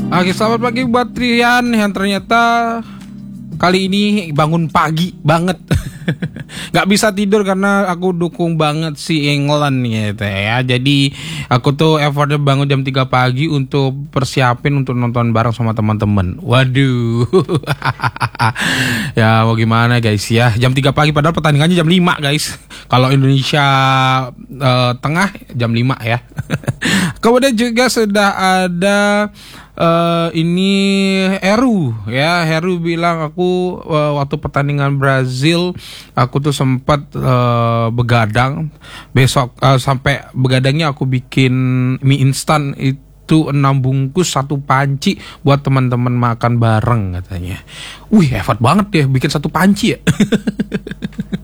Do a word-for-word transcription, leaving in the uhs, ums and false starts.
Oke, selamat pagi buat Trian yang ternyata kali ini bangun pagi banget. Gak bisa tidur karena aku dukung banget si England gitu ya. Jadi aku tuh effortnya bangun jam tiga pagi untuk persiapin untuk nonton bareng sama teman-teman. Waduh. Ya mau gimana guys ya. Jam tiga pagi padahal pertandingannya jam lima guys. Kalau Indonesia uh, tengah jam lima ya. Kemudian juga sudah ada Uh, ini Heru ya. Heru bilang aku uh, waktu pertandingan Brazil aku tuh sempat uh, begadang. Besok uh, sampai begadangnya aku bikin mie instan itu enam bungkus satu panci buat teman-teman makan bareng katanya. Wih, effort banget ya bikin satu panci ya.